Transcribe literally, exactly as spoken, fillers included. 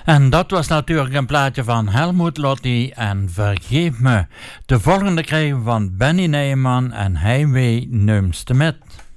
En dat was natuurlijk een plaatje van Helmut Lotti en Vergeef me. De volgende krijgen we van Benny Nijman en Highway Numste Met.